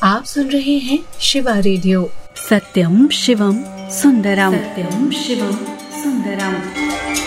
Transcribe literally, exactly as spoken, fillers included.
आप सुन रहे हैं शिवा रेडियो। सत्यम शिवम सुंदरम। सत्यम शिवम सुंदरम।